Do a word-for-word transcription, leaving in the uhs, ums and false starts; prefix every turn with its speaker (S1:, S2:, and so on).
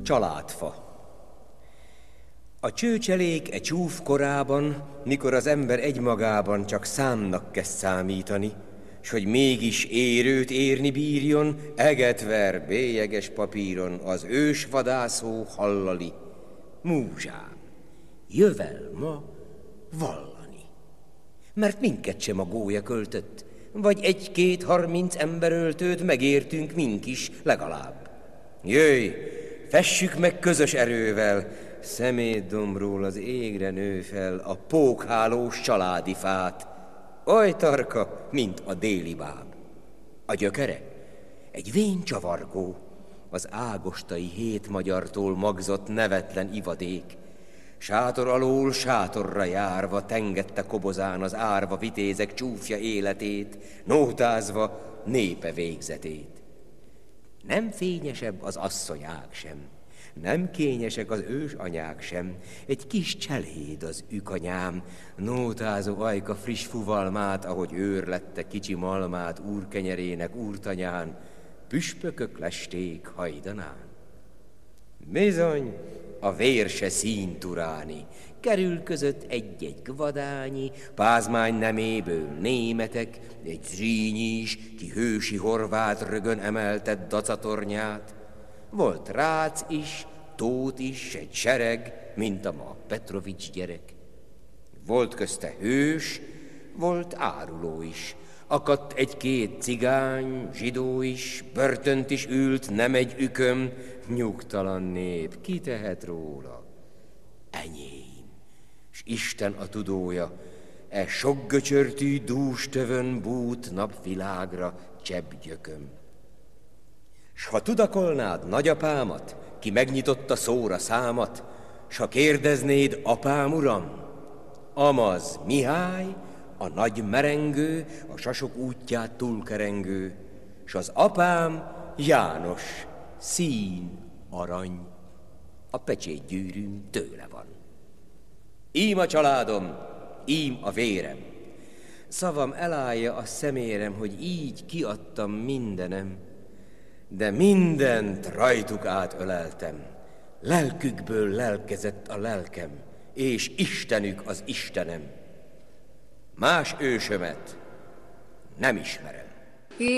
S1: Családfa. A csőcselék e csúf korában, mikor az ember egymagában csak számnak kezd számítani, s hogy mégis érőt érni bírjon, eget ver bélyeges papíron az ős vadászó hallali. Múzsám, jövel ma vallani. Mert minket sem a gólya költött, vagy egy-két harminc emberöltőt megértünk mink is legalább. Jöjj, fessük meg közös erővel, szemétdombról az égre nő fel a pókhálós családi fát, oly tarka, mint a déli báb. A gyökere egy vén csavargó, az ágostai hét magyartól magzott nevetlen ivadék. Sátor alól sátorra járva tengette kobozán az árva vitézek csúfja életét, nótázva népe végzetét. Nem fényesebb az asszonyág sem, nem kényesek az ős anyák sem, egy kis cseléd az ükanyám, nótázó ajka friss fuvalmát, ahogy őrlette kicsi malmát úrkenyerének úrtanyán, püspökök lesték hajdanán. Bizony, a vér se színturáni, kerül között egy-egy gvadányi, pázmány neméből németek, egy zsínyi is, ki hősi horvát rögön emeltett dacatornyát. Volt Rác is, Tóth is, egy sereg, mint a ma Petrovics gyerek. Volt közte hős, volt áruló is, akadt egy-két cigány, zsidó is, börtönt is ült, nem egy üköm, nyugtalan nép, ki tehet róla? Enyém, s Isten a tudója, e sok göcsörtű dús tövön bút napvilágra csebb gyököm. S ha tudakolnád nagyapámat, ki megnyitotta szóra számat, s ha kérdeznéd, apám uram, amaz Mihály, a nagy merengő, a sasok útját túlkerengő, s az apám János, szín, arany, a pecsétgyűrűm tőle van. Ím a családom, ím a vérem, szavam elállja a szemérem, hogy így kiadtam mindenem, de mindent rajtuk átöleltem, lelkükből lelkezett a lelkem, és Istenük az Istenem. Más ősömet nem ismerem.